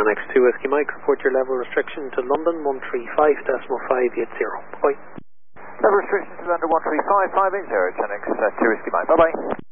Chenix 2 Whiskey Mike, report your level restriction to London 135.580. Bye. Level restriction to London 135.580, Chenix 2 Whiskey Mike. Bye bye.